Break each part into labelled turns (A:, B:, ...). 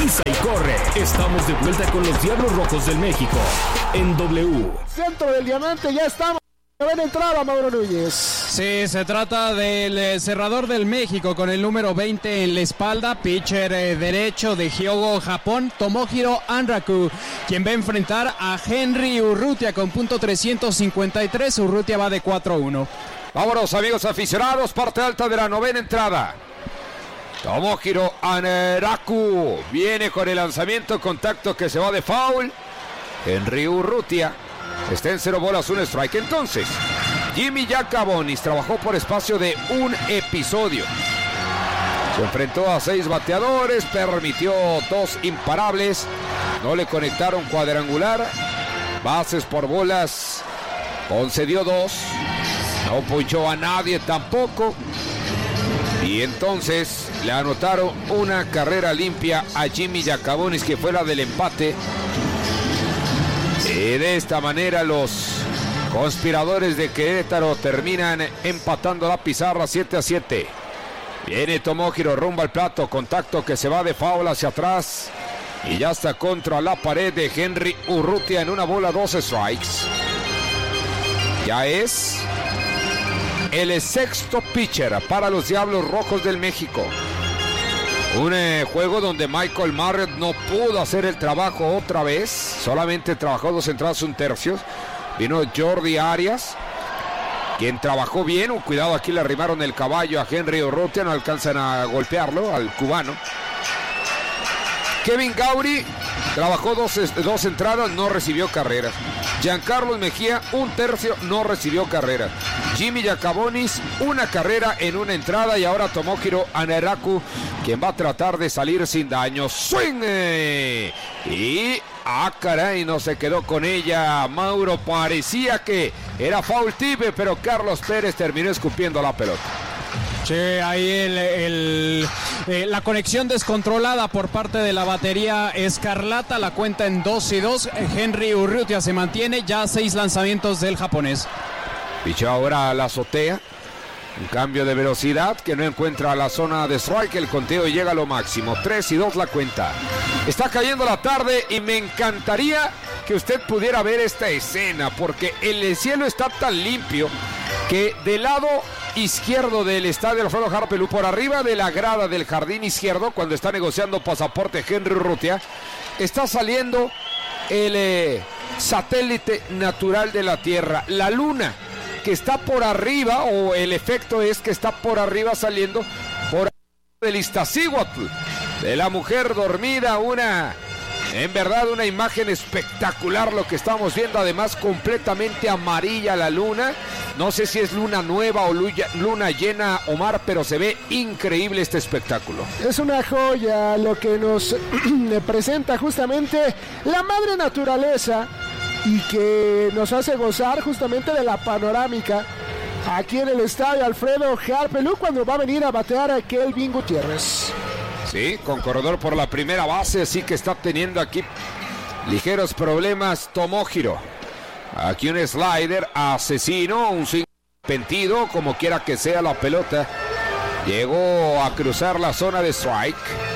A: pisa y corre. Estamos de vuelta con los Diablos Rojos del México en W.
B: Centro del diamante, ya estamos. Buena entrada, Mauro Núñez.
C: Sí, se trata del cerrador del México con el número 20 en la espalda, pitcher derecho de Hyogo, Japón, Tomohiro Anraku, quien va a enfrentar a Henry Urrutia con punto 353. Urrutia va de 4-1.
D: Vámonos, amigos aficionados, parte alta de la novena entrada. Tomohiro Anraku viene con el lanzamiento, contacto que se va de foul. Henry Urrutia está en 0 bolas, 1 strike. Entonces, Jimmy Yacabonis trabajó por espacio de un episodio. Se enfrentó a 6 bateadores, permitió 2 imparables, no le conectaron cuadrangular, bases por bolas, concedió 2, no ponchó a nadie tampoco. Y entonces le anotaron una carrera limpia a Jimmy Yacabonis, que fue la del empate. Y de esta manera los conspiradores de Querétaro terminan empatando la pizarra 7-7. Viene Tomohiro rumbo al plato, contacto que se va de foul hacia atrás. Y ya está contra la pared de Henry Urrutia en 1 bola, 2 strikes. Ya es el 6º pitcher para los Diablos Rojos del México. Un juego donde Michael Marriott no pudo hacer el trabajo otra vez. Solamente trabajó 2 entradas, 1 tercio. Vino Jordi Arias, quien trabajó bien. Cuidado, aquí le arrimaron el caballo a Henry Urrutia. No alcanzan a golpearlo al cubano. Kevin Gowdy trabajó 2 entradas, no recibió carrera. Giancarlo Mejía, 1 tercio, no recibió carrera. Jimmy Yacabonis, 1 carrera en 1 entrada. Y ahora Tomohiro Anraku, quien va a tratar de salir sin daño. ¡Swing! Y caray, no se quedó con ella. Mauro, parecía que era foul tip, pero Carlos Pérez terminó escupiendo la pelota.
C: Sí, ahí la conexión descontrolada por parte de la batería escarlata, la cuenta en 2-2. Henry Urrutia se mantiene, ya 6 lanzamientos del japonés.
D: Pichó ahora a la azotea, un cambio de velocidad que no encuentra la zona de strike. El conteo llega a lo máximo, 3-2 la cuenta. Está cayendo la tarde y me encantaría que usted pudiera ver esta escena, porque el cielo está tan limpio que del lado izquierdo del estadio Alfredo Harpelú, por arriba de la grada del jardín izquierdo, cuando está negociando pasaporte Henry Urrutia, está saliendo el satélite natural de la Tierra, la luna, que está por arriba, o el efecto es que está por arriba, saliendo por arriba del Iztaccíhuatl, de la mujer dormida. En verdad, una imagen espectacular lo que estamos viendo. Además, completamente amarilla la luna. No sé si es luna nueva o luna llena, Omar, pero se ve increíble este espectáculo.
B: Es una joya lo que nos presenta justamente la madre naturaleza, y que nos hace gozar justamente de la panorámica aquí en el estadio Alfredo Harpelú, cuando va a venir a batear a Kelvin Gutiérrez.
D: Sí, con corredor por la primera base, así que está teniendo aquí ligeros problemas Tomohiro. Aquí un slider asesino, un swing pentido, como quiera que sea la pelota. Llegó a cruzar la zona de strike.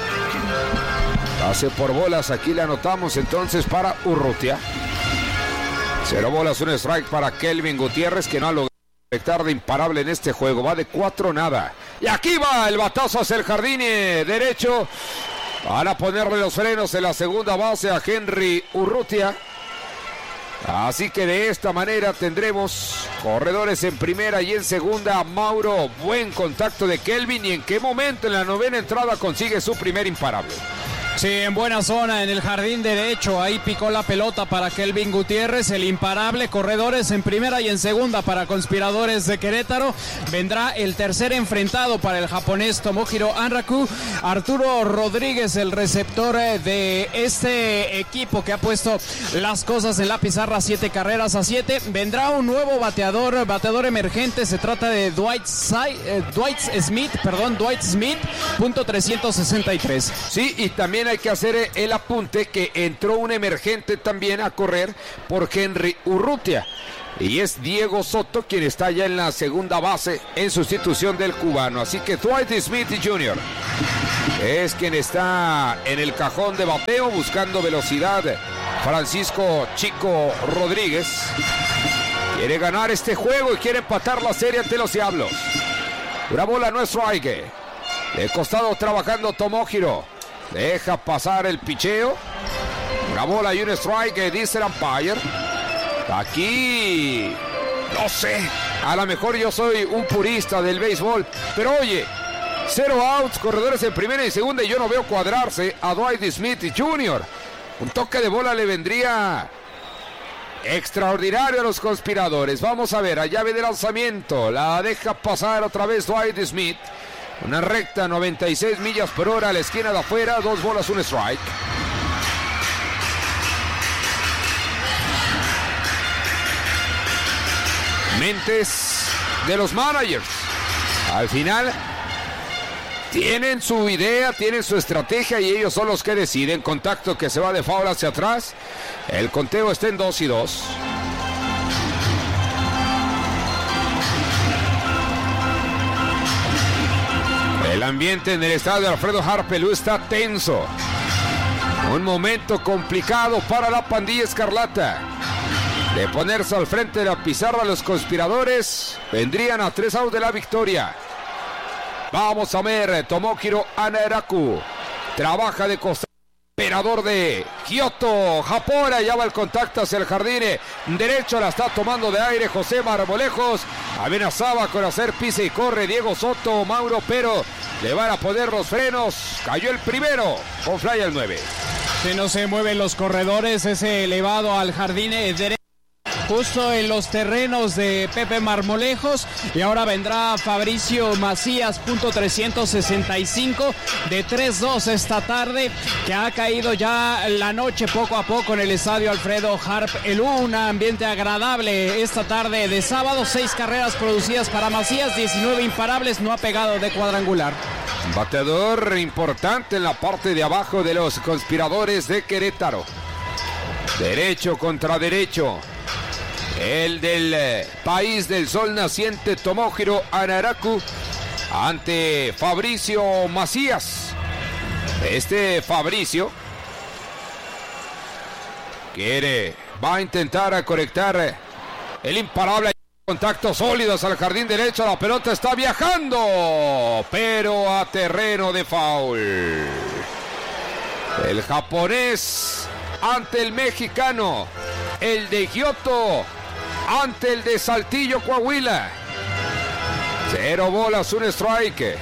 D: Pase por bolas, aquí le anotamos entonces para Urrutia. 0 bolas, 1 strike para Kelvin Gutiérrez, que no ha logrado conectar de imparable en este juego. Va de 4-0. Y aquí va el batazo hacia el jardín derecho. Van a ponerle los frenos en la segunda base a Henry Urrutia. Así que de esta manera tendremos corredores en primera y en segunda. Mauro, buen contacto de Kelvin. ¿Y en qué momento en la novena entrada consigue su primer imparable?
C: Sí, en buena zona, en el jardín derecho, ahí picó la pelota para Kelvin Gutiérrez, el imparable. Corredores en primera y en segunda para Conspiradores de Querétaro. Vendrá el tercer enfrentado para el japonés Tomohiro Anraku. Arturo Rodríguez, el receptor de este equipo que ha puesto las cosas en la pizarra, 7-7. Vendrá un nuevo bateador emergente. Se trata de Dwight Smith, punto 363.
D: Sí, y también hay que hacer el apunte que entró un emergente también a correr por Henry Urrutia. Y es Diego Soto, quien está ya en la segunda base en sustitución del cubano. Así que Dwight Smith Jr. es quien está en el cajón de bateo buscando velocidad. Francisco Chico Rodríguez quiere ganar este juego y quiere empatar la serie ante los Diablos. Una bola, no es strike. De costado trabajando Tomohiro. Deja pasar el picheo. Una bola y un strike, dice el umpire. Aquí, no sé, a lo mejor yo soy un purista del béisbol, pero oye, 0 outs, corredores en primera y segunda, y yo no veo cuadrarse a Dwight Smith Jr. Un toque de bola le vendría extraordinario a los conspiradores. Vamos a ver, a llave de lanzamiento, la deja pasar otra vez Dwight Smith. Una recta 96 millas por hora a la esquina de afuera, 2 bolas, 1 strike. Mentes de los managers. Al final tienen su idea, tienen su estrategia y ellos son los que deciden. Contacto que se va de foul hacia atrás. El conteo está en 2-2. El ambiente en el estadio Alfredo Harp Pelú está tenso. Un momento complicado para la pandilla escarlata. De ponerse al frente de la pizarra, los conspiradores vendrían a 3 outs de la victoria. Vamos a ver, Tomohiro Anaraku trabaja de costado. Emperador de Kyoto, Japón, allá va el contacto hacia el jardín derecho, la está tomando de aire José Marmolejos, amenazaba con hacer pisa y corre Diego Soto, Mauro, pero le van a poner los frenos, cayó el primero, con fly al 9.
C: Si no se mueven los corredores, ese elevado al jardín derecho, justo en los terrenos de Pepe Marmolejos, y ahora vendrá Fabricio Macías, punto 365 de 3-2 esta tarde, que ha caído ya la noche poco a poco en el estadio Alfredo Harp Elú. Un ambiente agradable esta tarde de sábado, 6 carreras producidas para Macías, 19 imparables, no ha pegado de cuadrangular.
D: Bateador importante en la parte de abajo de los conspiradores de Querétaro. Derecho contra derecho. El del país del sol naciente, Tomohiro Anaraku, ante Fabricio Macías. Este Fabricio va a intentar conectar el imparable. Contactos sólidos al jardín derecho, la pelota está viajando, pero a terreno de foul. El japonés ante el mexicano, el de Kyoto ante el de Saltillo, Coahuila. 0 bolas, 1 strike.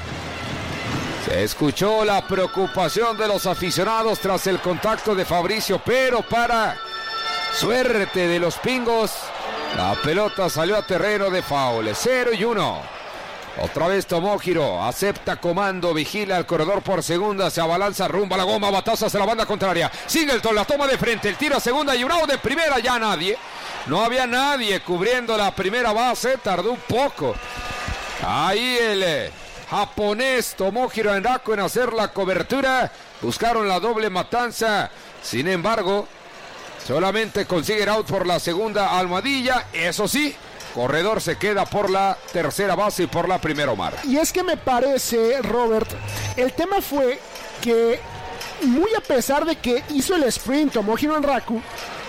D: Se escuchó la preocupación de los aficionados tras el contacto de Fabricio, pero para suerte de los pingos, la pelota salió a terreno de foul. 0-1. Otra vez Tomohiro acepta comando, vigila al corredor por segunda, se abalanza rumbo a la goma, batazo hacia la banda contraria. Singleton la toma de frente, el tiro a segunda y un out de primera, ya nadie. No había nadie cubriendo la primera base, tardó un poco. Ahí el japonés Tomohiro Anaraku en hacer la cobertura, buscaron la doble matanza, sin embargo, solamente consiguen out por la segunda Almohadilla, eso sí. Corredor se queda por la tercera base y por la primera, Omar.
B: Y es que me parece, Robert, el tema fue que muy a pesar de que hizo el sprint Tomohiro Anaraku,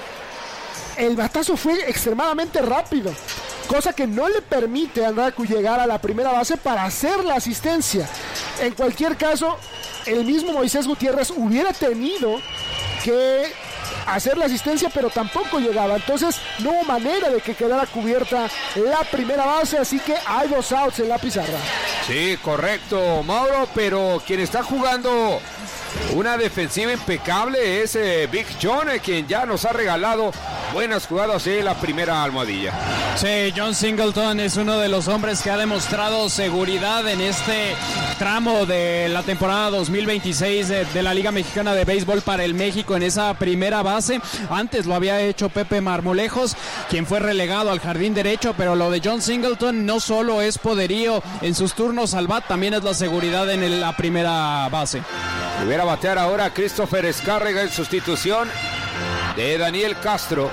B: el batazo fue extremadamente rápido, cosa que no le permite a Anaraku llegar a la primera base para hacer la asistencia. En cualquier caso, el mismo Moisés Gutiérrez hubiera tenido que hacer la asistencia, pero tampoco llegaba, entonces no hubo manera de que quedara cubierta la primera base, así que hay 2 outs en la pizarra.
D: Sí, correcto, Mauro, pero quien está jugando una defensiva impecable es Big John, quien ya nos ha regalado buenas jugadas en la primera Almohadilla.
C: Sí, John Singleton es uno de los hombres que ha demostrado seguridad en este tramo de la temporada 2026 de la Liga Mexicana de Béisbol para el México en esa primera base. Antes lo había hecho Pepe Marmolejos, quien fue relegado al jardín derecho, pero lo de John Singleton no solo es poderío en sus turnos al bat, también es la seguridad en la primera base.
D: Hubiera batear ahora Christopher Escárrega en sustitución de Daniel Castro.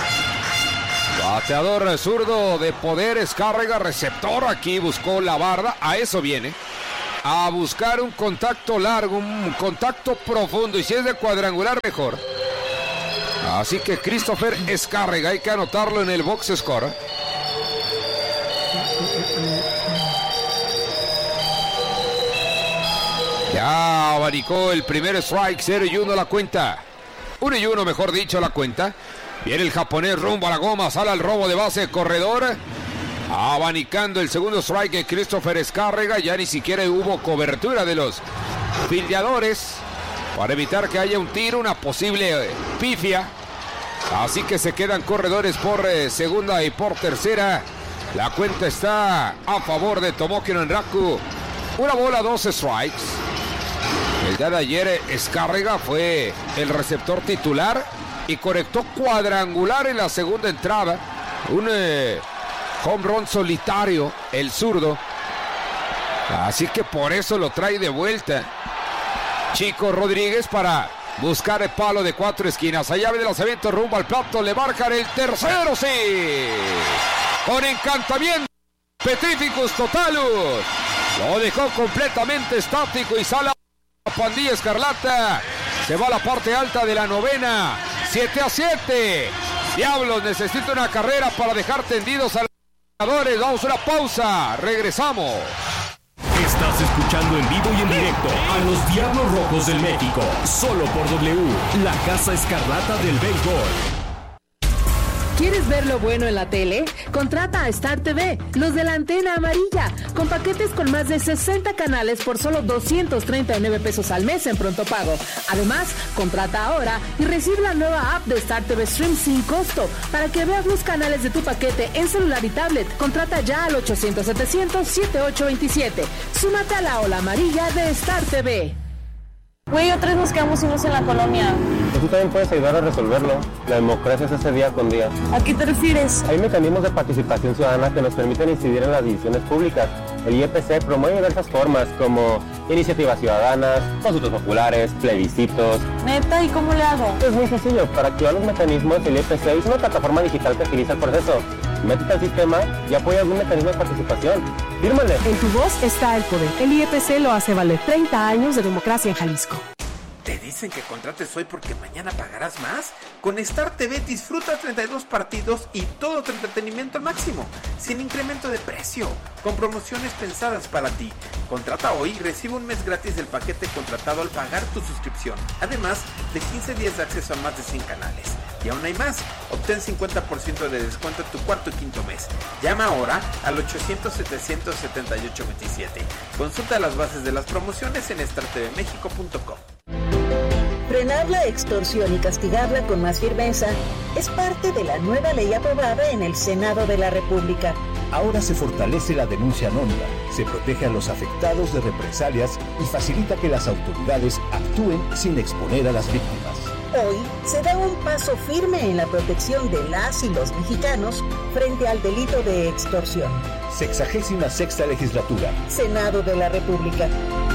D: Bateador zurdo de poder, Escárrega, receptor, aquí buscó la barda, a eso viene. a buscar un contacto largo, un contacto profundo, y si es de cuadrangular mejor. Así que Christopher Escárrega, hay que anotarlo en el box score. Ya abanicó el primer strike, 0-1 la cuenta. 1-1, mejor dicho, la cuenta. Viene el japonés rumbo a la goma, sale al robo de base, corredor. Abanicando el segundo strike de Christopher Escárrega. Ya ni siquiera hubo cobertura de los fildeadores para evitar que haya un tiro, una posible pifia. Así que se quedan corredores por segunda y por tercera. La cuenta está a favor de Tomoki Ranraku. 1 bola, 2 strikes. El día de ayer Escárrega fue el receptor titular y conectó cuadrangular en la segunda entrada. Un home run solitario, el zurdo. Así que por eso lo trae de vuelta Chico Rodríguez para buscar el palo de 4 esquinas. Allá viene el lanzamiento rumbo al plato. Le marcan el tercero, sí. Con encantamiento. Petrificus totalus. Lo dejó completamente estático y sale a Pandilla Escarlata. Se va a la parte alta de la novena. 7-7. Diablos, necesita una carrera para dejar tendidos a los jugadores. Vamos a una pausa. Regresamos.
A: Estás escuchando en vivo y en directo a los Diablos Rojos del México. Solo por W, la Casa Escarlata del Béisbol.
E: ¿Quieres ver lo bueno en la tele? Contrata a Star TV, los de la antena amarilla, con paquetes con más de 60 canales por solo 239 pesos al mes en pronto pago. Además, contrata ahora y recibe la nueva app de Star TV Stream sin costo para que veas los canales de tu paquete en celular y tablet. Contrata ya al 800-700-7827. Súmate a la ola amarilla de Star TV.
F: Güey, otra vez nos quedamos solos en la colonia.
G: Pues tú también puedes ayudar a resolverlo. La democracia es ese día con día.
F: ¿A qué te refieres?
G: Hay mecanismos de participación ciudadana que nos permiten incidir en las decisiones públicas. El IEPC promueve diversas formas como iniciativas ciudadanas, consultas populares, plebiscitos.
F: ¿Neta? ¿Y cómo le hago?
G: Es muy sencillo. Para activar los mecanismos, el IEPC es una plataforma digital que agiliza el proceso. Métete al sistema y apoya algún mecanismo de participación. ¡Fírmale!
H: En tu voz está el poder. El IEPC lo hace valer. 30 años de democracia en Jalisco.
I: ¿Te dicen que contrates hoy porque mañana pagarás más? Con Star TV disfruta 32 partidos y todo tu entretenimiento al máximo, sin incremento de precio, con promociones pensadas para ti. Contrata hoy y recibe un mes gratis del paquete contratado al pagar tu suscripción, además de 15 días de acceso a más de 100 canales. Y aún hay más, obtén 50% de descuento en tu cuarto y quinto mes. Llama ahora al 800-700-7827. Consulta las bases de las promociones en startvmexico.com.
J: Frenar la extorsión y castigarla con más firmeza es parte de la nueva ley aprobada en el Senado de la República.
K: Ahora se fortalece la denuncia anónima, se protege a los afectados de represalias y facilita que las autoridades actúen sin exponer a las víctimas.
J: Hoy se da un paso firme en la protección de las y los mexicanos frente al delito de extorsión.
K: 66ª legislatura.
J: Senado de la República.